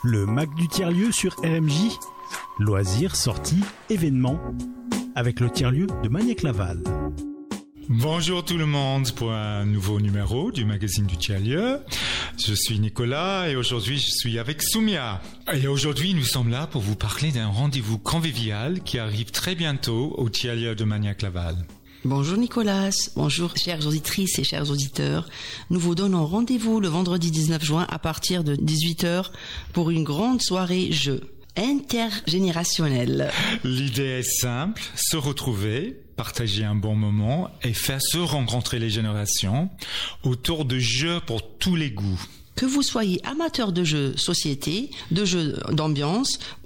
Le Mac du tiers-lieu sur RMJ. Loisirs, sorties, événements. Avec le tiers-lieu de Magnac-Laval. Bonjour tout le monde pour un nouveau numéro du magazine du tiers-lieu. Je suis Nicolas et aujourd'hui je suis avec Soumia. Et aujourd'hui nous sommes là pour vous parler d'un rendez-vous convivial qui arrive très bientôt au tiers-lieu de Magnac-Laval. Bonjour Nicolas, bonjour chères auditrices et chers auditeurs. Nous vous donnons rendez-vous le vendredi 19 juin à partir de 18h pour une grande soirée jeu intergénérationnelle. L'idée est simple, se retrouver, partager un bon moment et faire se rencontrer les générations autour de jeux pour tous les goûts. Que vous soyez amateur de jeux société, de jeux d'ambiance